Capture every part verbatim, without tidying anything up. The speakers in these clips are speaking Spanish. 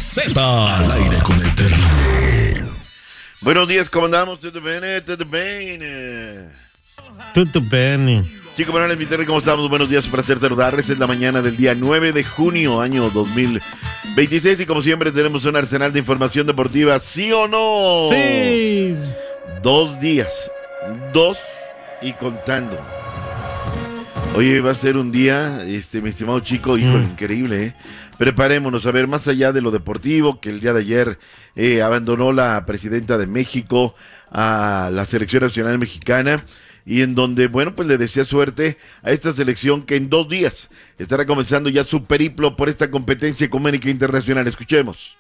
Z. Al aire con el terrible. Buenos días, ¿cómo andamos? ¿Todo bien? ¿Todo bien? Todo bien. Chicos, Morales, mi Terry, ¿cómo estamos? Buenos días, un placer saludarles. Es la mañana del día nueve de junio, año dos mil veintiséis. Y como siempre tenemos un arsenal de información deportiva, ¿sí o no? Sí. Dos días, dos y contando. Hoy va a ser un día, este, mi estimado chico, hijo, mm. increíble, ¿eh? Preparémonos, a ver, más allá de lo deportivo, que el día de ayer eh, abandonó la presidenta de México a la selección nacional mexicana, y en donde, bueno, pues le desea suerte a esta selección que en dos días estará comenzando ya su periplo por esta competencia económica internacional. Escuchemos.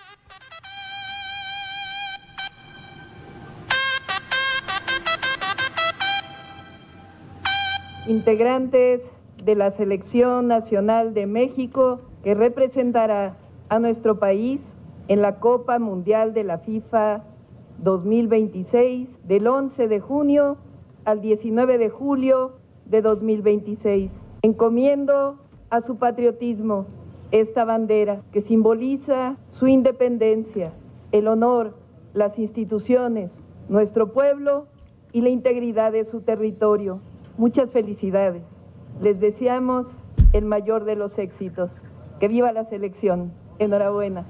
Integrantes de la Selección Nacional de México que representará a nuestro país en la Copa Mundial de la FIFA dos mil veintiséis del once de junio al diecinueve de julio de dos mil veintiséis. Encomiendo a su patriotismo esta bandera que simboliza su independencia, el honor, las instituciones, nuestro pueblo y la integridad de su territorio. Muchas felicidades. Les deseamos el mayor de los éxitos. ¡Que viva la selección! Enhorabuena.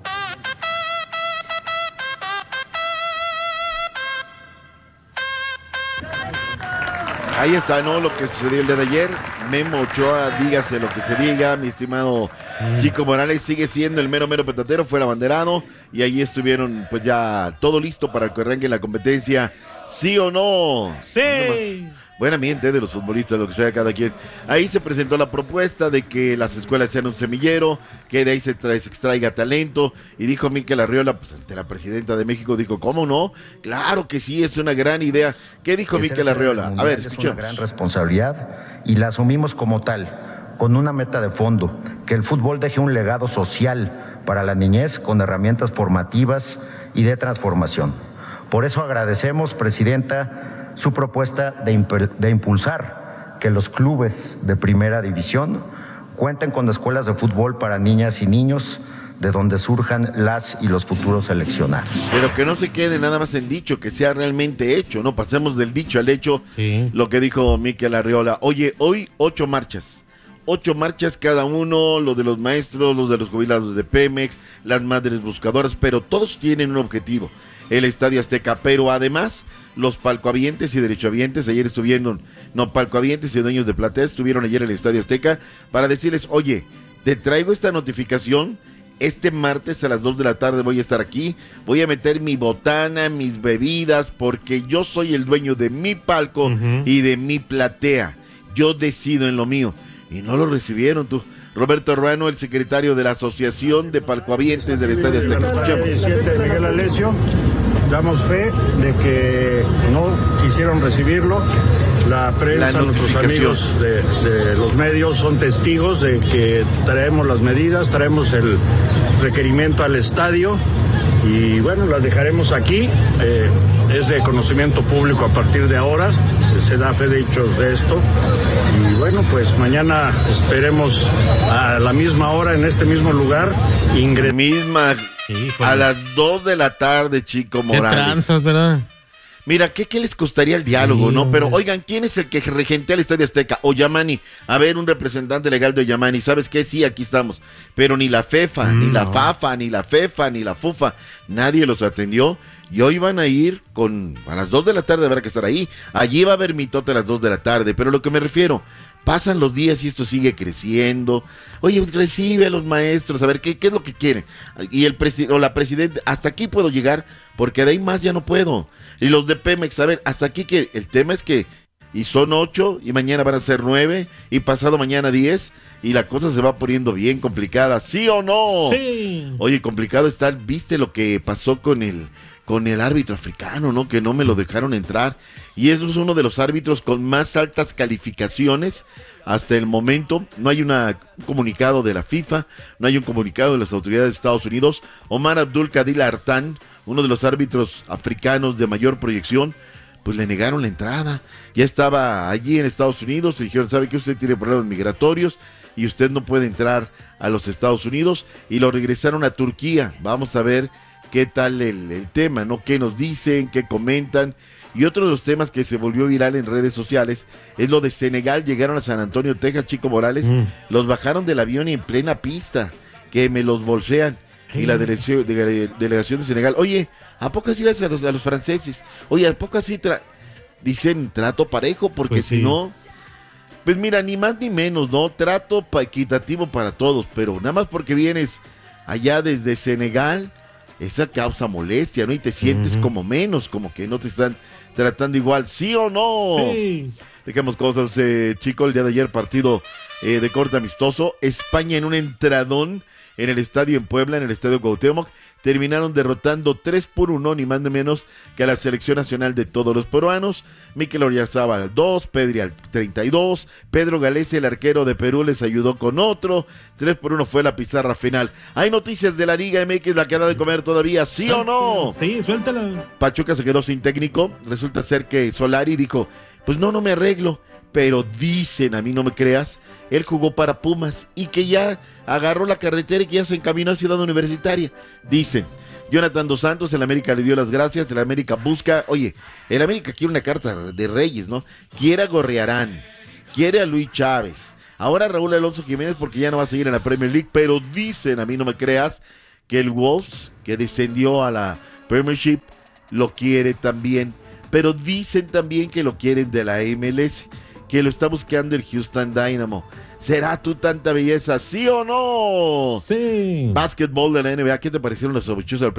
Ahí está, ¿no? Lo que sucedió el día de ayer. Memo Ochoa, dígase lo que se diga, mi estimado mm. Chico Morales, sigue siendo el mero mero petatero, fue el abanderado, y allí estuvieron pues ya todo listo para que arranque la competencia, ¿sí o no? Sí. Buen ambiente de los futbolistas, lo que sea cada quien. Ahí se presentó la propuesta de que las escuelas sean un semillero, que de ahí se, trae, se extraiga talento, y dijo Mikel Arriola, pues ante la presidenta de México, dijo, ¿cómo no? Claro que sí, es una gran idea. ¿Qué dijo Mikel Arriola? A ver, escuchemos. Es una gran responsabilidad y la asumimos como tal, con una meta de fondo, que el fútbol deje un legado social para la niñez con herramientas formativas y de transformación. Por eso agradecemos, presidenta, su propuesta de, imp- de impulsar que los clubes de primera división cuenten con escuelas de fútbol para niñas y niños de donde surjan las y los futuros seleccionados. Pero que no se quede nada más en dicho, que sea realmente hecho, ¿no? Pasemos del dicho al hecho, sí. Lo que dijo Mikel Arriola. Oye, hoy ocho marchas, ocho marchas cada uno, los de los maestros, los de los jubilados de Pemex, las madres buscadoras, pero todos tienen un objetivo, el Estadio Azteca, pero además los palcohabientes y derechohabientes ayer estuvieron, no, palcohabientes y dueños de platea estuvieron ayer en el Estadio Azteca para decirles, oye, te traigo esta notificación, este martes a las dos de la tarde voy a estar aquí, voy a meter mi botana, mis bebidas, porque yo soy el dueño de mi palco uh-huh. y de mi platea, yo decido en lo mío, y no lo recibieron tú. Roberto Ruano, el secretario de la Asociación de Palcohabientes del Estadio Azteca. diecisiete de Miguel Alessio. Damos fe de que no quisieron recibirlo. La prensa, la nuestros amigos de, de los medios son testigos de que traemos las medidas, traemos el requerimiento al estadio y bueno, las dejaremos aquí. Eh, es de conocimiento público a partir de ahora, se da fe de hechos de esto. Y bueno, pues mañana esperemos a la misma hora en este mismo lugar ingresar. Misma... A las dos de la tarde, Chico Morales. Qué tranzas, ¿verdad? Mira, ¿qué, qué les costaría el diálogo, sí, no? Pero, oigan, ¿quién es el que regentea el Estadio Azteca? Oyamani. A ver, un representante legal de Oyamani. ¿Sabes qué? Sí, aquí estamos. Pero ni la FEFA, mm, ni la no. FAFA, ni la FEFA, ni la FUFA. Nadie los atendió. Y hoy van a ir con... A las dos de la tarde habrá que estar ahí. Allí va a haber mitote a las dos de la tarde. Pero lo que me refiero... Pasan los días y esto sigue creciendo. Oye, recibe a los maestros, a ver, ¿qué, qué es lo que quieren? Y el presidente, o la presidenta, hasta aquí puedo llegar, porque de ahí más ya no puedo. Y los de Pemex, a ver, hasta aquí que, el tema es que, y son ocho, y mañana van a ser nueve, y pasado mañana diez, y la cosa se va poniendo bien complicada, ¿sí o no? Sí. Oye, complicado está, ¿viste lo que pasó con el... con el árbitro africano, ¿no? Que no me lo dejaron entrar. Y es uno de los árbitros con más altas calificaciones hasta el momento. No hay una, un comunicado de la FIFA, no hay un comunicado de las autoridades de Estados Unidos. Omar Abdul Kadir Artan, uno de los árbitros africanos de mayor proyección, pues le negaron la entrada. Ya estaba allí en Estados Unidos, le dijeron, ¿sabe que usted tiene problemas migratorios? y usted no puede entrar a los Estados Unidos, y lo regresaron a Turquía. Vamos a ver qué tal el, el tema, ¿no? ¿Qué nos dicen? ¿Qué comentan? Y otro de los temas que se volvió viral en redes sociales es lo de Senegal. Llegaron a San Antonio, Texas, Chico Morales, mm. los bajaron del avión y en plena pista, que me los bolsean. Y la delegación de, de, delegación de Senegal, oye, ¿a poco así vas a los, a los franceses? Oye, ¿a poco así tra dicen trato parejo? Porque pues si sí. no, pues mira, ni más ni menos, ¿no? Trato pa equitativo para todos, pero nada más porque vienes allá desde Senegal, esa causa molestia, ¿no? Y te sientes uh-huh. como menos, como que no te están tratando igual, ¿sí o no? Sí. Dejamos cosas, eh, chico, el día de ayer partido eh, de corte amistoso, España en un entradón en el estadio en Puebla, en el estadio Cuauhtémoc, terminaron derrotando tres por uno, ni más ni menos que a la selección nacional de todos los peruanos. Mikel Oyarzabal al dos, Pedri al treinta y dos, Pedro Galese, el arquero de Perú, les ayudó con otro, tres por uno fue la pizarra final. Hay noticias de la Liga M X, la que da de comer todavía, ¿sí o no? Sí, suéltala. Pachuca se quedó sin técnico, resulta ser que Solari dijo, pues no, no me arreglo, pero dicen, a mí no me creas, él jugó para Pumas y que ya agarró la carretera y que ya se encaminó a Ciudad Universitaria. Dicen, Jonathan Dos Santos, el América le dio las gracias, el América busca, oye, el América quiere una carta de Reyes, ¿no? Quiere a Gorriarán, quiere a Luis Chávez, ahora Raúl Alonso Jiménez porque ya no va a seguir en la Premier League, pero dicen, a mí no me creas, que el Wolves, que descendió a la Premiership, lo quiere también, pero dicen también que lo quieren de la M L S, que lo está buscando el Houston Dynamo. ¿Será tú tanta belleza, sí o no? Sí. Básquetbol de la N B A, ¿qué te parecieron los sobuchos al